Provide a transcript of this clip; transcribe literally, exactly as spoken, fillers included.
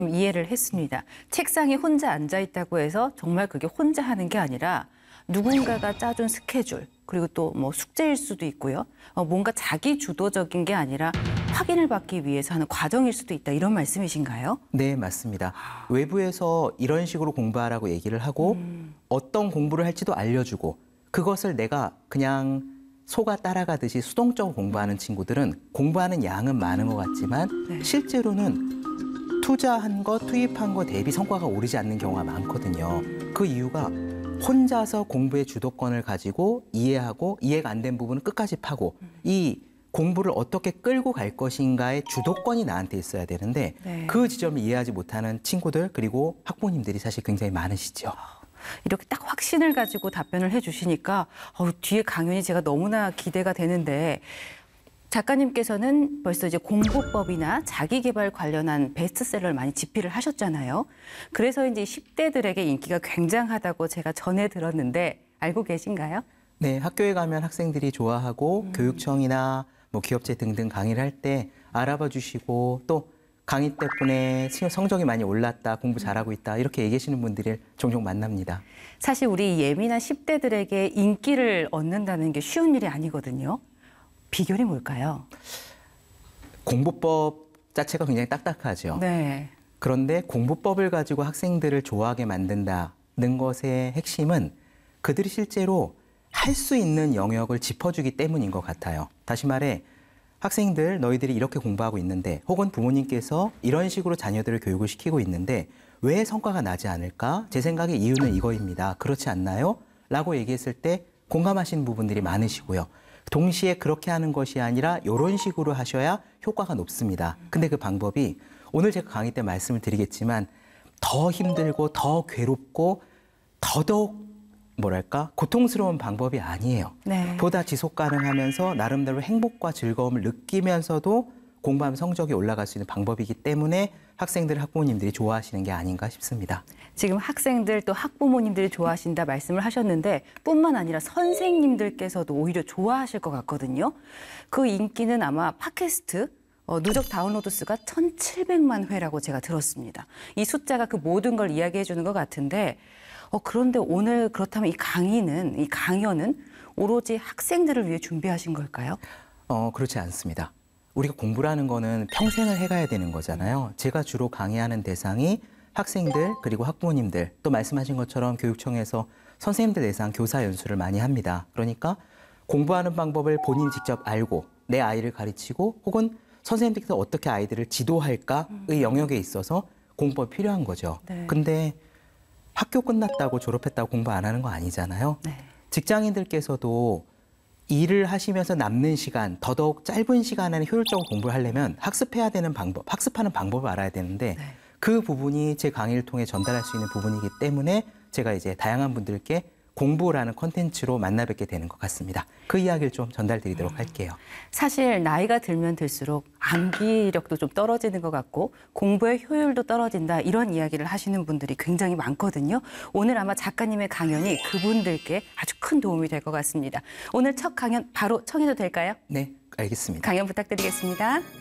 이해를 했습니다. 책상에 혼자 앉아 있다고 해서 정말 그게 혼자 하는 게 아니라 누군가가 짜준 스케줄, 그리고 또 뭐 숙제일 수도 있고요. 어, 뭔가 자기 주도적인 게 아니라 확인을 받기 위해서 하는 과정일 수도 있다, 이런 말씀이신가요? 네, 맞습니다. 외부에서 이런 식으로 공부하라고 얘기를 하고 음. 어떤 공부를 할지도 알려주고 그것을 내가 그냥 소가 따라가듯이 수동적으로 공부하는 친구들은 공부하는 양은 많은 것 같지만 네. 실제로는 투자한 거, 투입한 거 대비 성과가 오르지 않는 경우가 많거든요. 그 이유가 혼자서 공부의 주도권을 가지고 이해하고 이해가 안 된 부분은 끝까지 파고 이 공부를 어떻게 끌고 갈 것인가의 주도권이 나한테 있어야 되는데 네. 그 지점을 이해하지 못하는 친구들 그리고 학부모님들이 사실 굉장히 많으시죠. 이렇게 딱 확신을 가지고 답변을 해주시니까 어, 뒤에 강연이 제가 너무나 기대가 되는데, 작가님께서는 벌써 이제 공부법이나 자기계발 관련한 베스트셀러를 많이 집필을 하셨잖아요. 그래서 이제 십 대들에게 인기가 굉장하다고 제가 전해 들었는데 알고 계신가요? 네, 학교에 가면 학생들이 좋아하고 음. 교육청이나 뭐 기업체 등등 강의를 할 때 알아봐 주시고 또 강의 때문에 성적이 많이 올랐다, 공부 잘하고 있다 이렇게 얘기하시는 분들을 종종 만납니다. 사실 우리 예민한 십 대들에게 인기를 얻는다는 게 쉬운 일이 아니거든요. 비결이 뭘까요? 공부법 자체가 굉장히 딱딱하죠. 네. 그런데 공부법을 가지고 학생들을 좋아하게 만든다는 것의 핵심은 그들이 실제로 할 수 있는 영역을 짚어주기 때문인 것 같아요. 다시 말해 학생들 너희들이 이렇게 공부하고 있는데 혹은 부모님께서 이런 식으로 자녀들을 교육을 시키고 있는데 왜 성과가 나지 않을까? 제 생각에 이유는 이거입니다. 그렇지 않나요? 라고 얘기했을 때 공감하시는 부분들이 많으시고요. 동시에 그렇게 하는 것이 아니라 이런 식으로 하셔야 효과가 높습니다. 근데 그 방법이 오늘 제가 강의 때 말씀을 드리겠지만 더 힘들고 더 괴롭고 더더욱 뭐랄까 고통스러운 방법이 아니에요. 네. 보다 지속 가능하면서 나름대로 행복과 즐거움을 느끼면서도 공부하면 성적이 올라갈 수 있는 방법이기 때문에 학생들, 학부모님들이 좋아하시는 게 아닌가 싶습니다. 지금 학생들 또 학부모님들이 좋아하신다 말씀을 하셨는데 뿐만 아니라 선생님들께서도 오히려 좋아하실 것 같거든요. 그 인기는 아마 팟캐스트 어, 누적 다운로드 수가 천칠백만 회라고 제가 들었습니다. 이 숫자가 그 모든 걸 이야기해 주는 것 같은데 어, 그런데 오늘 그렇다면 이 강의는, 이 강연은 오로지 학생들을 위해 준비하신 걸까요? 어, 그렇지 않습니다. 우리가 공부라는 거는 평생을 해가야 되는 거잖아요. 제가 주로 강의하는 대상이 학생들 그리고 학부모님들 또 말씀하신 것처럼 교육청에서 선생님들 대상 교사 연수를 많이 합니다. 그러니까 공부하는 방법을 본인이 직접 알고 내 아이를 가르치고 혹은 선생님들께서 어떻게 아이들을 지도할까의 영역에 있어서 공부가 필요한 거죠. 네. 근데 학교 끝났다고 졸업했다고 공부 안 하는 거 아니잖아요. 네. 직장인들께서도 일을 하시면서 남는 시간, 더더욱 짧은 시간 안에 효율적으로 공부를 하려면 학습해야 되는 방법, 학습하는 방법을 알아야 되는데 네. 그 부분이 제 강의를 통해 전달할 수 있는 부분이기 때문에 제가 이제 다양한 분들께 공부라는 콘텐츠로 만나 뵙게 되는 것 같습니다. 그 이야기를 좀 전달드리도록 할게요. 사실 나이가 들면 들수록 암기력도 좀 떨어지는 것 같고 공부의 효율도 떨어진다, 이런 이야기를 하시는 분들이 굉장히 많거든요. 오늘 아마 작가님의 강연이 그분들께 아주 큰 도움이 될 것 같습니다. 오늘 첫 강연 바로 청해도 될까요? 네, 알겠습니다. 강연 부탁드리겠습니다.